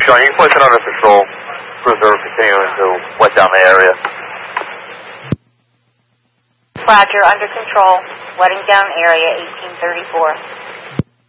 Sean, you can place it under control. Cruiser continuing to wet down the area. Roger, under control. Wetting down area 1834.